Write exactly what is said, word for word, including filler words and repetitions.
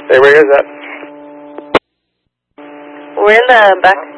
Hey, where is that? We're in the back.